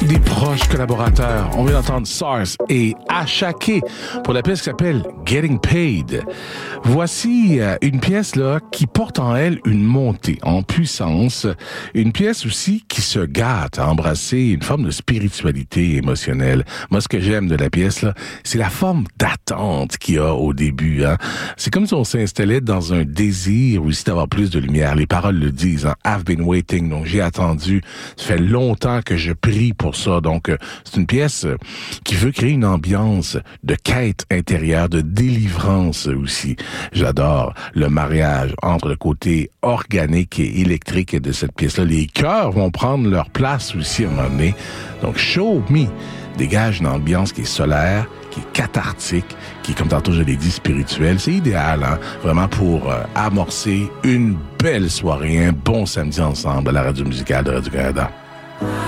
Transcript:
des proches collaborateurs. On vient d'entendre SARS et Ashake pour la pièce qui s'appelle Getting Paid. Voici une pièce là qui porte en elle une montée en puissance, une pièce aussi qui se gâte à embrasser une forme de spiritualité émotionnelle. Moi, ce que j'aime de la pièce là, c'est la forme d'attente qu'il y a au début. Hein. C'est comme si on s'installait dans un désir aussi d'avoir plus de lumière. Les paroles le disent. Hein. I've been waiting, donc j'ai attendu. Ça fait longtemps que je prie pour ça. Donc, c'est une pièce qui veut créer une ambiance de quête intérieure, de délivrance aussi. J'adore le mariage entre le côté organique et électrique de cette pièce-là. Les chœurs vont prendre leur place aussi à un moment donné. Donc, Show Me dégage une ambiance qui est solaire, qui est cathartique, qui est, comme tantôt je l'ai dit, spirituelle. C'est idéal, hein, vraiment pour amorcer une belle soirée, un bon samedi ensemble à la radio musicale de Radio-Canada.